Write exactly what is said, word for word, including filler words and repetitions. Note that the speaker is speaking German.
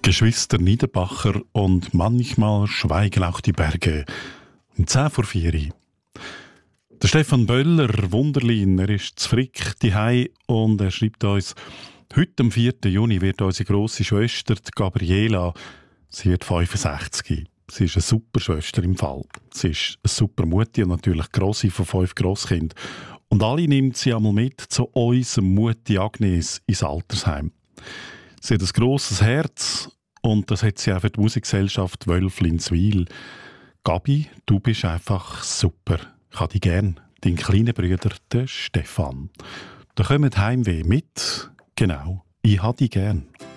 Geschwister Niederbacher und manchmal schweigen auch die Berge. Um zehn vor vier. Der Stefan Böller, Wunderlin, er ist zu Frick daheim und er schreibt uns, heute am vierten Juni wird unsere grosse Schwester, die Gabriela, sie wird fünfundsechzig. Sie ist eine super Schwester im Fall. Sie ist eine super Mutti und natürlich Grossi von fünf Grosskindern. Und alle nimmt sie einmal mit zu uns, Mutti Agnes, ins Altersheim. Sie hat ein grosses Herz und das hat sie auch für die Musikgesellschaft Wölflinswil. Gabi, du bist einfach super. Ich habe dich gern. Dein kleiner Bruder, der Stefan. Da kommt Heimweh mit. Genau, ich habe dich gern.